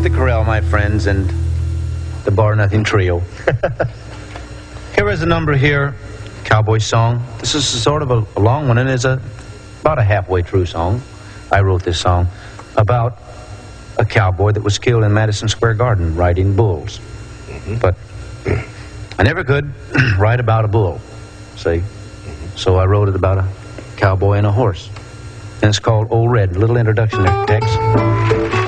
with the Corral, my friends, and the Bar Nothing Trio. Here is a number here, cowboy song. This is sort of a long one, and it's about a halfway through song. I wrote this song about a cowboy that was killed in Madison Square Garden riding bulls. But I never could write about a bull, see? So I wrote it about a cowboy and a horse. And it's called Old Red. A little introduction there, Tex.